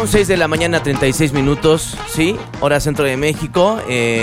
6 de la mañana, 36 minutos, ¿sí? Hora centro de México,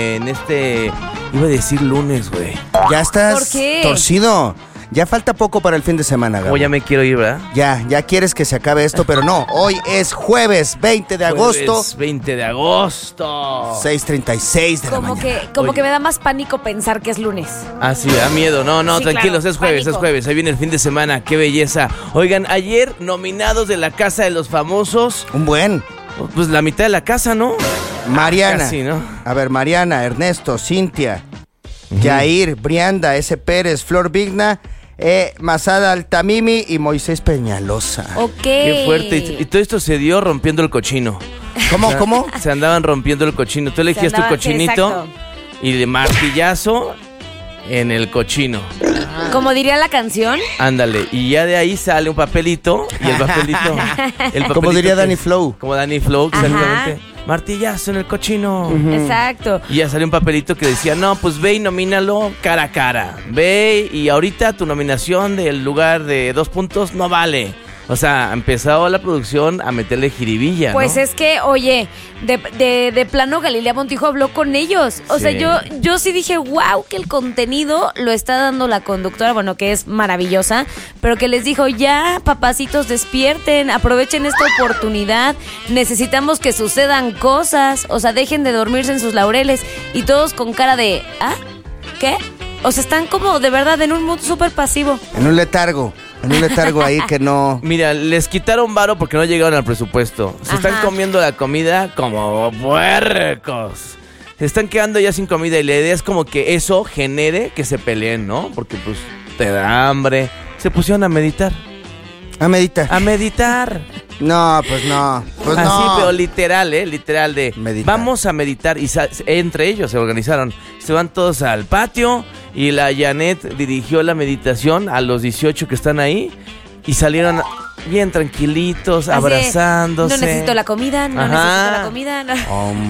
iba a decir lunes, güey. Ya estás ¿Por qué? torcido. Ya falta poco para el fin de semana, Gabo. Oh, ya me quiero ir, ¿verdad? Ya quieres que se acabe esto, pero no. Hoy es jueves 20 de agosto. Jueves 20 de agosto. 6:36 de la mañana. Como que me da más pánico pensar que es lunes. Ah, sí, da miedo. No, Sí, tranquilos, claro, es jueves, pánico. es jueves. Ahí viene el fin de semana, qué belleza. Oigan, ayer nominados de la Casa de los Famosos, Un buen. pues la mitad de la casa, ¿no? Mariana. Casi, ¿no? A ver, Mariana, Ernesto, Cintia, Yair, Brianda, S. Pérez, Flor Vigna, Masada Altamimi y Moisés Peñalosa. Ok. Qué fuerte. Y todo esto se dio rompiendo el cochino. ¿Cómo? Se andaban rompiendo el cochino. Tú elegías tu cochinito exacto. y de martillazo en el cochino. Como diría la canción. Ándale. Y ya de ahí sale un papelito. Y el papelito. Como diría que- Danny Flow. Como Danny Flow, Ajá. exactamente. Martillazo en el cochino. Exacto. Y ya salió un papelito que decía, no, pues ve y nomínalo cara a cara. Ve y ahorita tu nominación del lugar de 2 puntos no vale. O sea, empezó la producción a meterle jiribilla, Pues ¿no? es que, oye, de plano Galilea Montijo habló con ellos. O sea, Sí. yo sí dije, wow, que el contenido lo está dando la conductora, bueno, que es maravillosa, pero que les dijo, ya, papacitos, despierten, aprovechen esta oportunidad, necesitamos que sucedan cosas, o sea, dejen de dormirse en sus laureles. Y todos con cara de, ¿ah? ¿Qué? O sea, están como de verdad en un mood súper pasivo. En un letargo ahí que no. Mira, les quitaron varo porque no llegaron al presupuesto. Se están Ajá. comiendo la comida como puercos. Se están quedando ya sin comida y la idea es como que eso genere que se peleen, ¿no? Porque pues te da hambre. Se pusieron a meditar. A meditar. A meditar. No, pues no. Pues Así, no. pero literal, literal de Meditar. vamos a meditar y entre ellos se organizaron. Se van todos al patio y la Janet dirigió la meditación a los 18 que están ahí y salieron bien tranquilitos, Así de, abrazándose. No necesito la comida, no Ajá. necesito la comida. No.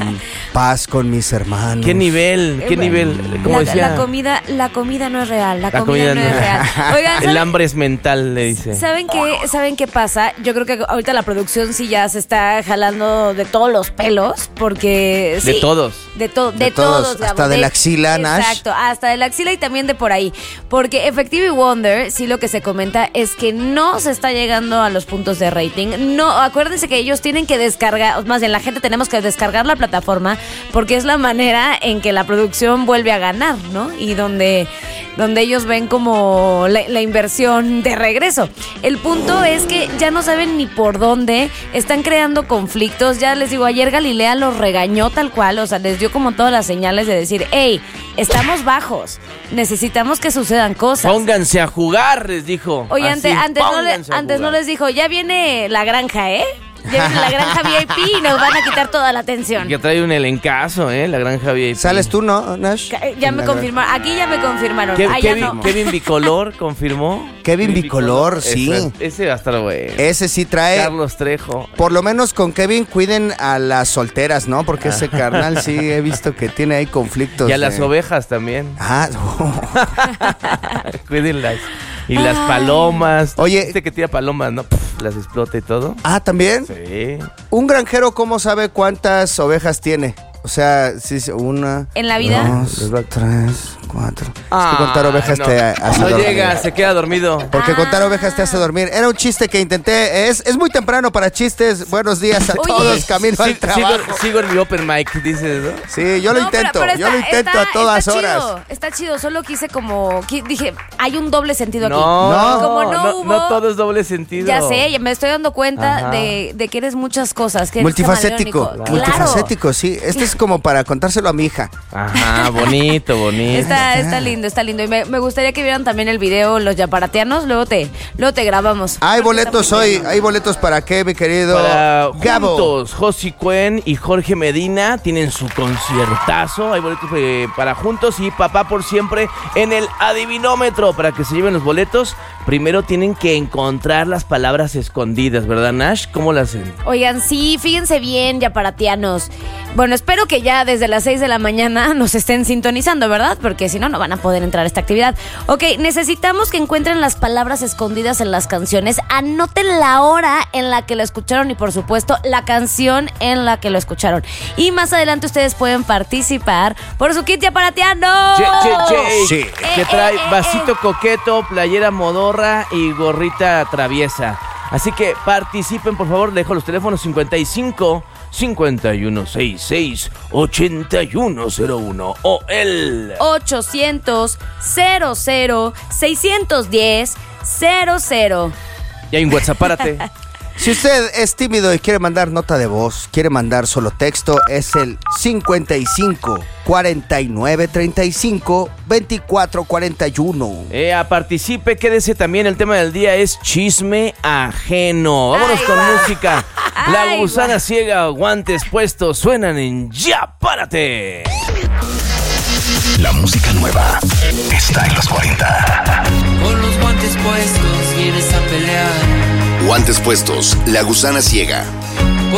Paz con mis hermanos. ¿Qué nivel? ¿Qué nivel? Como decía, La comida no es real. La la comida no es real. Oigan, el hambre es mental, le dice. ¿Saben qué pasa? Yo creo que ahorita la producción sí ya se está jalando de todos los pelos, porque sí, De todos. de De todos, todos, Gabo, hasta de la axila, Nash. Exacto, hasta de la axila y también de por ahí. Porque Effective Wonder, sí, lo que se comenta es que no se está llegando a los puntos de rating. No, acuérdense que ellos tienen que descargar, más bien la gente tenemos que descargar la plataforma porque es la manera en que la producción vuelve a ganar, ¿no? Y donde ellos ven como la inversión de regreso. El punto es que ya no saben ni por dónde, están creando conflictos. Ya les digo, ayer Galilea los regañó tal cual, o sea, les dio como todas las señales de decir, hey, estamos bajos, necesitamos que sucedan cosas. Pónganse a jugar, les dijo. Oye, Así, antes pónganse no a les dijo, ya viene la granja, ¿eh? Ya viene la granja VIP y nos van a quitar toda la atención. Que trae un elencazo, la granja VIP. ¿Sales tú, no, Nash? Ya me confirmaron, aquí ya me confirmaron. Allá no. Kevin Bicolor confirmó. Kevin Bicolor, sí. Ese va a estar bueno. Ese sí trae. Carlos Trejo. Por lo menos con Kevin cuiden a las solteras, ¿no? Porque ese carnal sí he visto que tiene ahí conflictos. Y a las ovejas también. Ah, Cuídenlas. Y las palomas. Oye. Este que tira palomas, ¿no? Puf, las explota y todo. ¿también? Sí. Un granjero, ¿cómo sabe cuántas ovejas tiene? O sea, sí, una. ¿En la vida? 2, 3, 4. Es que contar ovejas no. te hace No dormir. llega, se queda dormido. Porque contar ovejas te hace dormir. Era un chiste que intenté. Es muy temprano para chistes. Buenos días a Oye. todos. Camino al trabajo. Sigo en mi open mic, dices, ¿no? Sí, yo lo No, intento. pero Yo lo intento a todas horas. Está chido, solo quise dije, hay un doble sentido aquí. No, Como no hubo- no todo es doble sentido. Ya sé, me estoy dando cuenta Ajá. de que eres muchas cosas. Que eres Multifacético. camaleónico. Multifacético, sí. Este es como para contárselo a mi hija. Ajá, bonito. Está lindo. Y me gustaría que vieran también el video Los Yaparatianos. Luego te grabamos. Hay Porque boletos está muy hoy. bien. ¿Hay boletos para qué, mi querido Para Gabo? juntos, Josi Cuen y Jorge Medina tienen su conciertazo. Hay boletos para juntos y Papá por Siempre en el Adivinómetro. Para que se lleven los boletos, primero tienen que encontrar las palabras escondidas, ¿verdad, Nash? ¿Cómo las hacen? Oigan, sí, fíjense bien, yaparatianos. Bueno, espero que ya desde las 6 de la mañana nos estén sintonizando, ¿verdad? Porque si no, no van a poder entrar a esta actividad. Ok, necesitamos que encuentren las palabras escondidas en las canciones. Anoten la hora en la que lo escucharon y, por supuesto, la canción en la que lo escucharon. Y más adelante ustedes pueden participar por su kit yaparateando. Sí. Que trae vasito coqueto, playera modorra y gorrita traviesa. Así que participen, por favor. Dejo los teléfonos 55 5166 8101 o el 800 00 610 00. Y hay un WhatsApp, párate. Si usted es tímido y quiere mandar nota de voz, quiere mandar solo texto, es el 55 49 35 24 41. Participe, quédese también. El tema del día es chisme ajeno. Vámonos con música. La gusana ciega, guantes puestos, suenan en Ya Párate. La música nueva está en los 40. Con los guantes puestos vienes a pelear. Guantes puestos, La Gusana Ciega.